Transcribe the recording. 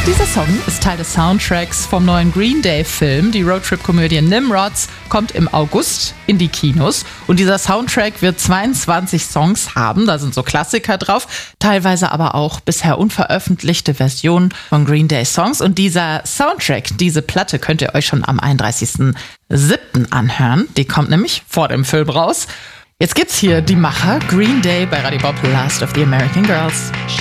Dieser Song ist Teil des Soundtracks vom neuen Green Day-Film. Die Roadtrip-Komödie Nimrods kommt im August in die Kinos. Und dieser Soundtrack wird 22 Songs haben. Da sind so Klassiker drauf, teilweise aber auch bisher unveröffentlichte Versionen von Green Day-Songs. Und dieser Soundtrack, diese Platte, könnt ihr euch schon am 31.07. anhören. Die kommt nämlich vor dem Film raus. Jetzt gibt's hier die Macher Green Day bei Radio Bob, Last of the American Girls.